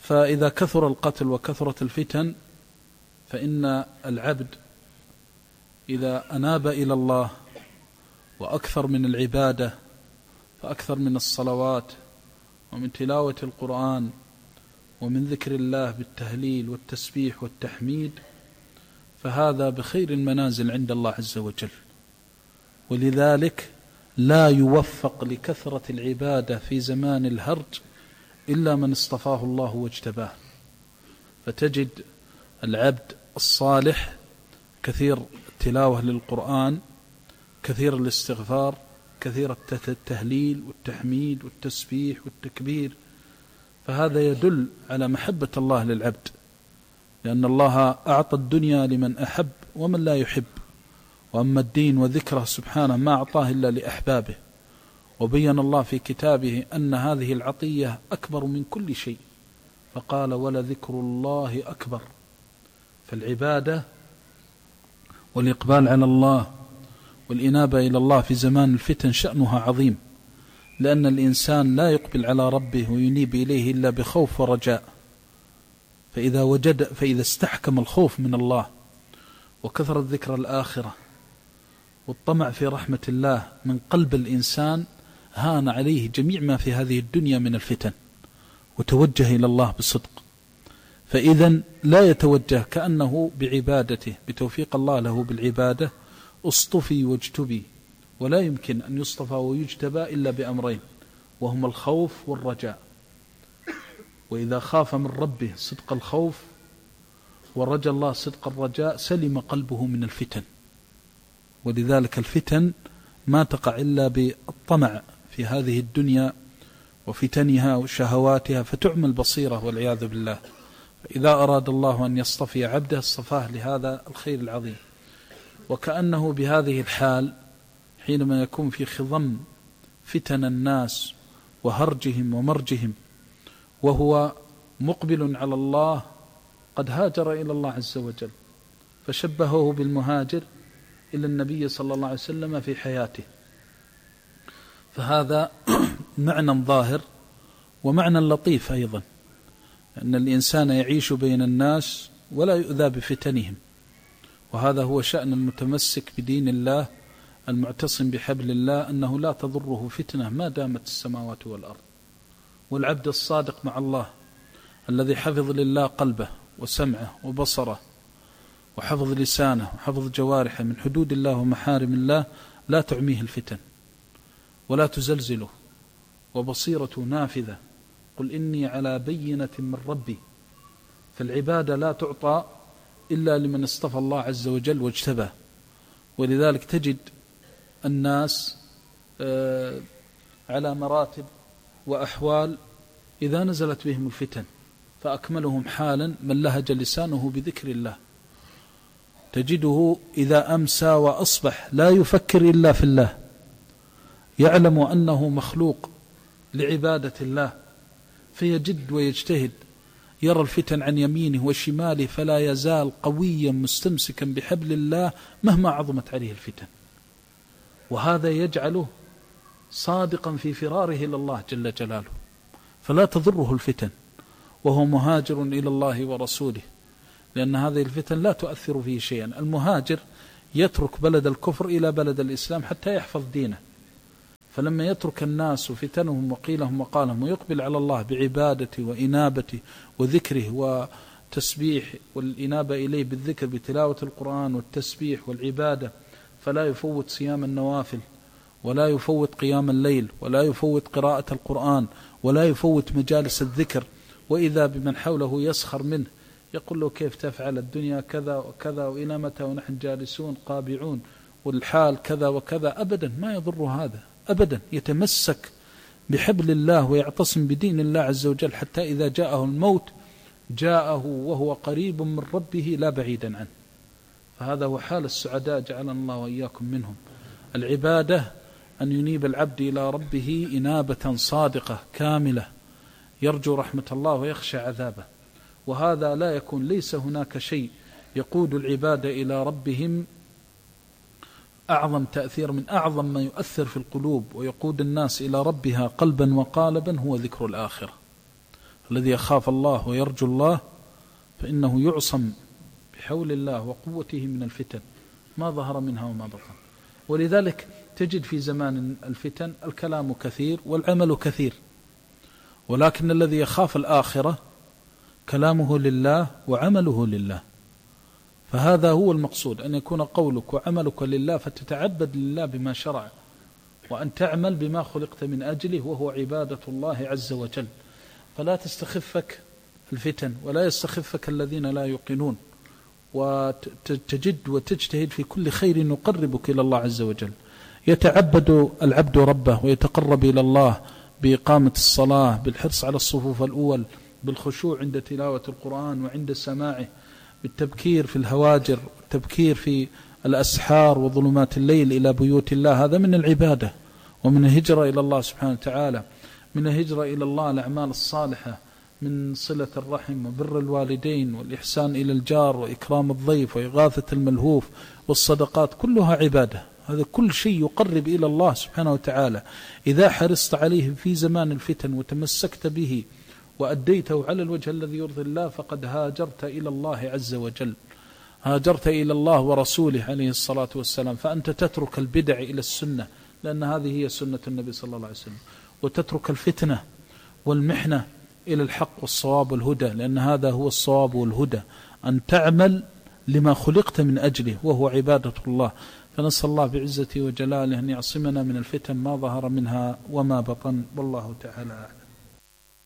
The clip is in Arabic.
فإذا كثر القتل وكثرت الفتن فإن العبد إذا أناب إلى الله وأكثر من العبادة فأكثر من الصلوات ومن تلاوة القرآن ومن ذكر الله بالتهليل والتسبيح والتحميد فهذا بخير المنازل عند الله عز وجل. ولذلك لا يوفق لكثرة العبادة في زمان الهرج إلا من اصطفاه الله واجتباه. فتجد العبد الصالح كثير التلاوة للقرآن، كثير الاستغفار، كثير التهليل والتحميد والتسبيح والتكبير، فهذا يدل على محبة الله للعبد، لأن الله أعطى الدنيا لمن أحب ومن لا يحب، وأما الدين وذكره سبحانه ما أعطاه إلا لأحبابه. وبين الله في كتابه أن هذه العطية أكبر من كل شيء، فقال ولذكر الله أكبر. فالعبادة والإقبال على الله والإنابة إلى الله في زمان الفتن شأنها عظيم، لأن الإنسان لا يقبل على ربه وينيب إليه إلا بخوف ورجاء. فإذا استحكم الخوف من الله وكثر الذكر الآخرة والطمع في رحمة الله من قلب الإنسان هان عليه جميع ما في هذه الدنيا من الفتن وتوجه إلى الله بصدق. فإذا لا يتوجه كأنه بعبادته بتوفيق الله له بالعبادة اصطفي واجتبي، ولا يمكن أن يصطفى ويجتبى إلا بأمرين، وهما الخوف والرجاء. وإذا خاف من ربه صدق الخوف ورجى الله صدق الرجاء سلم قلبه من الفتن. ولذلك الفتن ما تقع إلا بالطمع في هذه الدنيا وفتنها وشهواتها فتعمى البصيرة والعياذ بالله. إذا أراد الله أن يصطفي عبده اصطفاه لهذا الخير العظيم. وكأنه بهذه الحال حينما يكون في خضم فتن الناس وهرجهم ومرجهم وهو مقبل على الله قد هاجر إلى الله عز وجل، فشبهه بالمهاجر إلى النبي صلى الله عليه وسلم في حياته. فهذا معنى ظاهر ومعنى لطيف أيضا، أن الإنسان يعيش بين الناس ولا يؤذى بفتنهم، وهذا هو شأن المتمسك بدين الله المعتصم بحبل الله، أنه لا تضره فتنة ما دامت السماوات والأرض. والعبد الصادق مع الله الذي حفظ لله قلبه وسمعه وبصره وحفظ لسانه وحفظ جوارحه من حدود الله ومحارم الله لا تعميه الفتن ولا تزلزله، وبصيرته نافذة. قل إني على بينة من ربي. فالعبادة لا تعطى إلا لمن اصطفى الله عز وجل واجتباه. ولذلك تجد الناس على مراتب وأحوال إذا نزلت بهم الفتن، فأكملهم حالا من لهج لسانه بذكر الله. تجده إذا أمسى وأصبح لا يفكر إلا في الله، يعلم أنه مخلوق لعبادة الله، فيجد ويجتهد، يرى الفتن عن يمينه وشماله فلا يزال قويا مستمسكا بحبل الله مهما عظمت عليه الفتن. وهذا يجعله صادقا في فراره إلى الله جل جلاله، فلا تضره الفتن وهو مهاجر إلى الله ورسوله، لأن هذه الفتن لا تؤثر فيه شيئا. المهاجر يترك بلد الكفر إلى بلد الإسلام حتى يحفظ دينه، فلما يترك الناس فتنهم وقيلهم وقالهم ويقبل على الله بعبادته وإنابته وذكره وتسبيح والإنابة إليه بالذكر بتلاوة القرآن والتسبيح والعبادة، فلا يفوت صيام النوافل ولا يفوت قيام الليل ولا يفوت قراءة القرآن ولا يفوت مجالس الذكر. وإذا بمن حوله يسخر منه يقول له كيف تفعل الدنيا كذا وكذا وإلى متى ونحن جالسون قابعون والحال كذا وكذا، أبدا ما يضر هذا أبدا. يتمسك بحبل الله ويعتصم بدين الله عز وجل حتى إذا جاءه الموت جاءه وهو قريب من ربه لا بعيدا عنه. فهذا هو حال السعداء جعلنا الله وإياكم منهم. العبادة أن ينيب العبد إلى ربه إنابة صادقة كاملة، يرجو رحمة الله ويخشى عذابه. وهذا لا يكون، ليس هناك شيء يقود العبادة إلى ربهم أعظم تأثير من أعظم ما يؤثر في القلوب ويقود الناس إلى ربها قلبا وقالبا هو ذكر الآخرة. الذي يخاف الله ويرجو الله فإنه يعصم بحول الله وقوته من الفتن ما ظهر منها وما بطن. ولذلك تجد في زمان الفتن الكلام كثير والعمل كثير، ولكن الذي يخاف الآخرة كلامه لله وعمله لله. فهذا هو المقصود، أن يكون قولك وعملك لله، فتتعبد لله بما شرع، وأن تعمل بما خلقت من أجله وهو عبادة الله عز وجل. فلا تستخفك الفتن ولا يستخفك الذين لا يوقنون، وتجد وتجتهد في كل خير يقربك إلى الله عز وجل. يتعبد العبد ربه ويتقرب إلى الله بإقامة الصلاة، بالحرص على الصفوف الأول، بالخشوع عند تلاوة القرآن وعند سماعه، بالتبكير في الهواجر، التبكير في الأسحار وظلمات الليل إلى بيوت الله. هذا من العبادة ومن الهجرة إلى الله سبحانه وتعالى، من الهجرة إلى الله الأعمال الصالحة، من صلة الرحم وبر الوالدين والإحسان إلى الجار وإكرام الضيف وإغاثة الملهوف والصدقات، كلها عبادة. هذا كل شيء يقرب إلى الله سبحانه وتعالى. إذا حرصت عليه في زمان الفتن وتمسكت به وأديته على الوجه الذي يرضي الله فقد هاجرت إلى الله عز وجل، هاجرت إلى الله ورسوله عليه الصلاة والسلام. فأنت تترك البدع إلى السنة، لأن هذه هي سنة النبي صلى الله عليه وسلم، وتترك الفتنة والمحنة إلى الحق والصواب والهدى، لأن هذا هو الصواب والهدى، أن تعمل لما خلقت من أجله وهو عبادة الله. فنسأل الله بعزته وجلاله أن يعصمنا من الفتن ما ظهر منها وما بطن، والله تعالى أعلم.